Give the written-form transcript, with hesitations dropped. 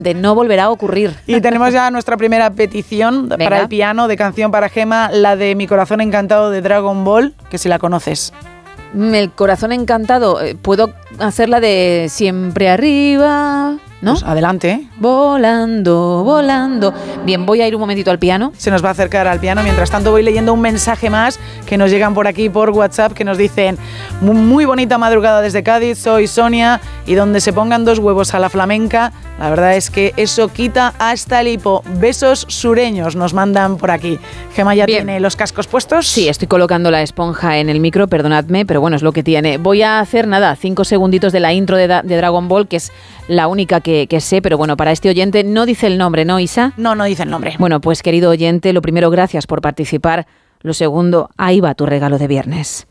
no volverá a ocurrir. Y tenemos ya nuestra primera petición para el piano de canción para Gema, la de Mi corazón encantado de Dragon Ball, que si la conoces. El corazón encantado, puedo hacerla de Siempre arriba, ¿no? Pues adelante. Volando, volando. Bien, voy a ir un momentito al piano. Se nos va a acercar al piano. Mientras tanto voy leyendo un mensaje más que nos llegan por aquí por WhatsApp, que nos dicen: muy bonita madrugada desde Cádiz, soy Sonia, y donde se pongan 2 huevos a la flamenca, la verdad es que eso quita hasta el hipo. Besos sureños nos mandan por aquí. Gema ya tiene los cascos puestos. Sí, estoy colocando la esponja en el micro, perdonadme, pero bueno, es lo que tiene. Voy a hacer 5 segunditos de la intro de Dragon Ball, que es la única que sé, pero bueno, para este oyente no dice el nombre, ¿no, Isa? No dice el nombre. Bueno, pues querido oyente, lo primero, gracias por participar. Lo segundo, ahí va tu regalo de viernes.